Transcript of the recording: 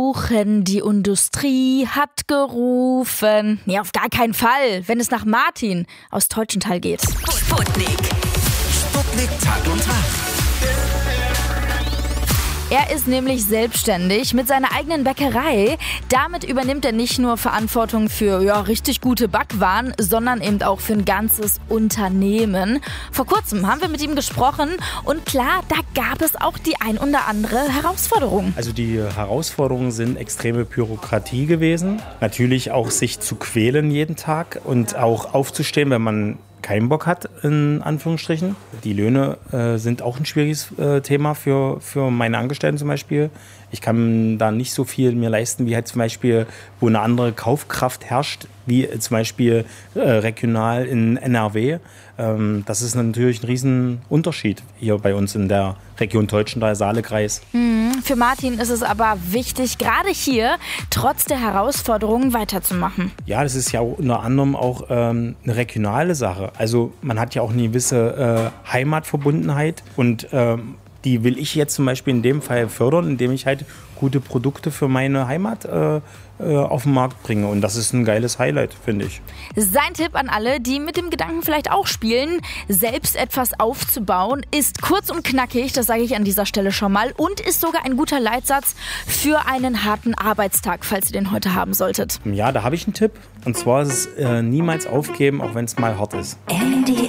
Kuchen, die Industrie hat gerufen. Nee, auf gar keinen Fall, wenn es nach Martin aus Teutschenthal geht. Sputnik Tag und Tag. Er ist nämlich selbstständig mit seiner eigenen Bäckerei. Damit übernimmt er nicht nur Verantwortung für richtig gute Backwaren, sondern eben auch für ein ganzes Unternehmen. Vor kurzem haben wir mit ihm gesprochen und klar, da gab es auch die ein oder andere Herausforderung. Also die Herausforderungen sind extreme Bürokratie gewesen. Natürlich auch sich zu quälen jeden Tag und auch aufzustehen, wenn man keinen Bock hat, in Anführungsstrichen. Die Löhne sind auch ein schwieriges Thema für meine Angestellten zum Beispiel. Ich kann da nicht so viel mir leisten, wie halt zum Beispiel, wo eine andere Kaufkraft herrscht, wie zum Beispiel regional in NRW. Das ist natürlich ein Riesenunterschied hier bei uns in der Region Teutschenthal, Saalekreis. Für Martin ist es aber wichtig, gerade hier trotz der Herausforderungen weiterzumachen. Ja, das ist ja unter anderem auch eine regionale Sache. Also man hat ja auch eine gewisse Heimatverbundenheit und die will ich jetzt zum Beispiel in dem Fall fördern, indem ich halt gute Produkte für meine Heimat auf den Markt bringe. Und das ist ein geiles Highlight, finde ich. Sein Tipp an alle, die mit dem Gedanken vielleicht auch spielen, selbst etwas aufzubauen, ist kurz und knackig, das sage ich an dieser Stelle schon mal, und ist sogar ein guter Leitsatz für einen harten Arbeitstag, falls ihr den heute haben solltet. Ja, da habe ich einen Tipp. Und zwar ist es niemals aufgeben, auch wenn es mal hart ist. NDR